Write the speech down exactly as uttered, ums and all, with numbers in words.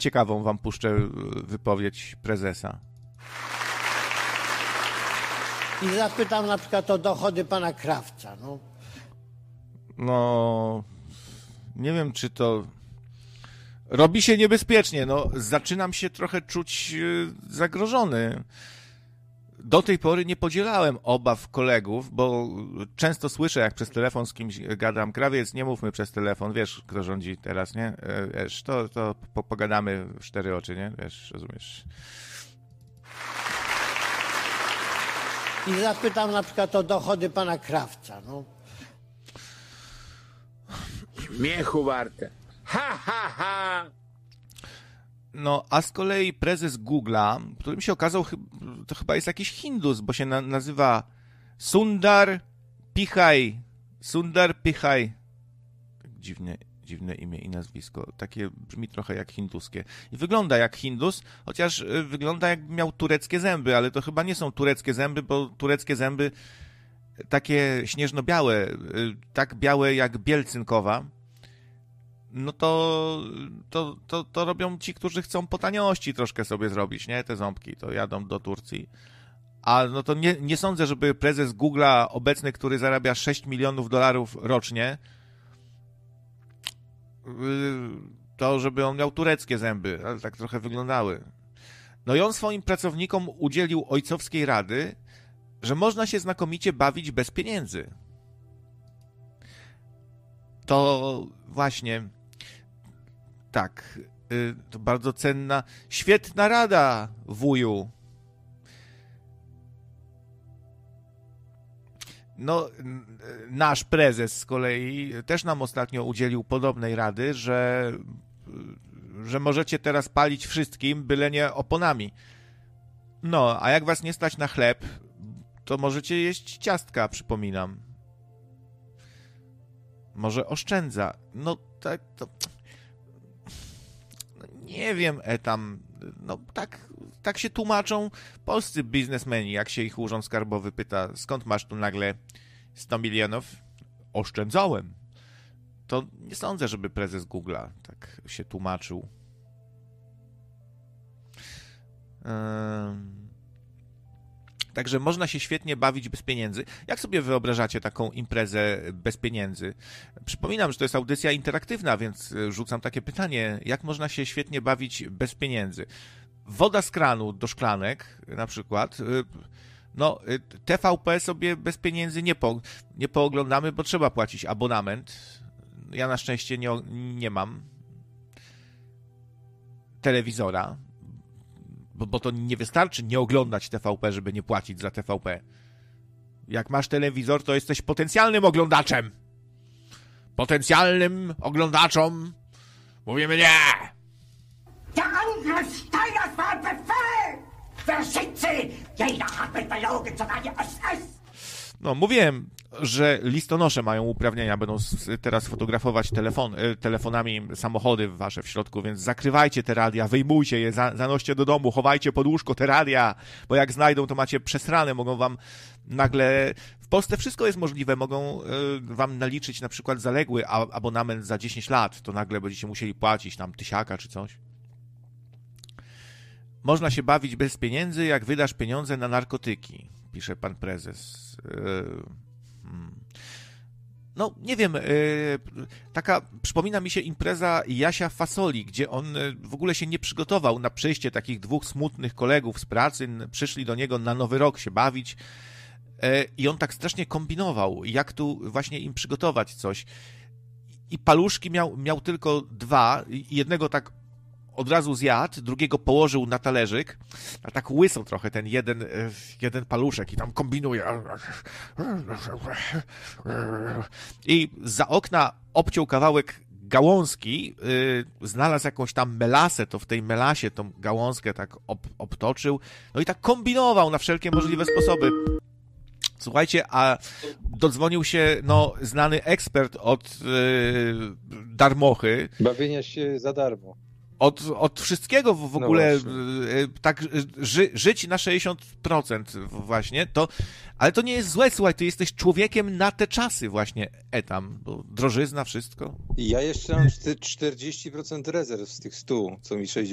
ciekawą wam puszczę wypowiedź prezesa. I zapytam na przykład o dochody pana Krawca. No, no nie wiem, czy to... Robi się niebezpiecznie, no zaczynam się trochę czuć zagrożony. Do tej pory nie podzielałem obaw kolegów, bo często słyszę, jak przez telefon z kimś gadam, Krawiec, nie mówmy przez telefon, wiesz, kto rządzi teraz, nie? Wiesz, to, to po, pogadamy w cztery oczy, nie? Wiesz, rozumiesz. I zapytam na przykład o dochody pana Krawca. No, Śmiechu warte. Ha, ha, ha! No, a z kolei prezes Google'a, którym się okazał, to chyba jest jakiś Hindus, bo się na, nazywa Sundar Pichai. Sundar Pichai. Dziwne, dziwne imię i nazwisko. Takie brzmi trochę jak hinduskie. I wygląda jak Hindus, chociaż wygląda jakby miał tureckie zęby, ale to chyba nie są tureckie zęby, bo tureckie zęby takie śnieżno-białe, tak białe jak biel cynkowa, no to, to, to, to robią ci, którzy chcą po taniości troszkę sobie zrobić, nie? Te ząbki, to jadą do Turcji. A no to nie, nie sądzę, żeby prezes Google'a obecny, który zarabia sześć milionów dolarów rocznie, to żeby on miał tureckie zęby, ale tak trochę wyglądały. No i on swoim pracownikom udzielił ojcowskiej rady, że można się znakomicie bawić bez pieniędzy. To właśnie... Tak, to bardzo cenna, świetna rada, wuju. No, nasz prezes z kolei też nam ostatnio udzielił podobnej rady, że, że możecie teraz palić wszystkim, byle nie oponami. No, a jak was nie stać na chleb, to możecie jeść ciastka, przypominam. Może oszczędza. No, tak to... Nie wiem, e tam, no tak, tak się tłumaczą polscy biznesmeni, jak się ich urząd skarbowy pyta, skąd masz tu nagle sto milionów? Oszczędzałem. To nie sądzę, żeby prezes Google'a tak się tłumaczył. Um... Także można się świetnie bawić bez pieniędzy. Jak sobie wyobrażacie taką imprezę bez pieniędzy? Przypominam, że to jest audycja interaktywna, więc rzucam takie pytanie. Jak można się świetnie bawić bez pieniędzy? Woda z kranu do szklanek na przykład. No, T V P sobie bez pieniędzy nie, po, nie pooglądamy, bo trzeba płacić abonament. Ja na szczęście nie, nie mam telewizora. Bo, bo to nie wystarczy nie oglądać T V P, żeby nie płacić za T V P. Jak masz telewizor, to jesteś potencjalnym oglądaczem. Potencjalnym oglądaczom mówimy nie. Der Angriff Steiners war Befehl! Verschütze! Jeder hat mit belogen, sogar die S S! No, mówiłem, że listonosze mają uprawnienia, będą teraz fotografować telefon, telefonami samochody wasze w środku, więc zakrywajcie te radia, wyjmujcie je, zanoście do domu, chowajcie pod łóżko te radia, bo jak znajdą, to macie przesrane, mogą wam nagle... W Polsce wszystko jest możliwe, mogą wam naliczyć na przykład zaległy abonament za dziesięć lat, to nagle będziecie musieli płacić tam tysiaka czy coś. Można się bawić bez pieniędzy, jak wydasz pieniądze na narkotyki, pisze pan prezes. No, nie wiem, taka, przypomina mi się impreza Jasia Fasoli, gdzie on w ogóle się nie przygotował na przyjście takich dwóch smutnych kolegów z pracy, przyszli do niego na Nowy Rok się bawić i on tak strasznie kombinował, jak tu właśnie im przygotować coś. I paluszki miał, miał tylko dwa, jednego tak od razu zjadł, drugiego położył na talerzyk, a tak łysał trochę ten jeden, jeden paluszek i tam kombinuje. I za okna obciął kawałek gałązki, yy, znalazł jakąś tam melasę, to w tej melasie tą gałązkę tak ob, obtoczył, no i tak kombinował na wszelkie możliwe sposoby. Słuchajcie, a dodzwonił się no, znany ekspert od yy, darmochy. Bawienia się za darmo. Od, od wszystkiego w, w ogóle no tak ży, żyć na sześćdziesiąt procent właśnie, to, ale to nie jest złe, słuchaj, ty jesteś człowiekiem na te czasy właśnie, etam, bo drożyzna, wszystko. I ja jeszcze mam czterdzieści procent rezerw z tych stu, co mi sześćdziesiąt